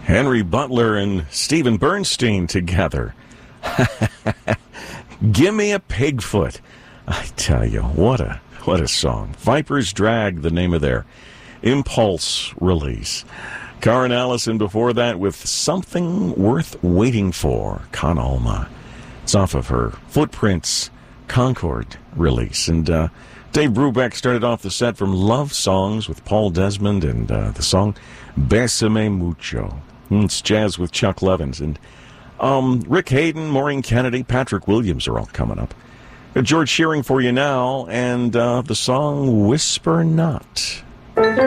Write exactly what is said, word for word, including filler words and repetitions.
Henry Butler and Stephen Bernstein together. Give me a Pigfoot. I tell you, what a what a song. Viper's Drag, the name of their Impulse release. Karen Allison before that with Something Worth Waiting For, Con Alma. It's off of her Footprints Concord release. And uh, Dave Brubeck started off the set from Love Songs with Paul Desmond and uh, the song Bésame Mucho. It's jazz with Chuck Levins. And um, Rick Hayden, Maureen Kennedy, Patrick Williams are all coming up. Uh, George Shearing for you now, and uh, the song Whisper Not.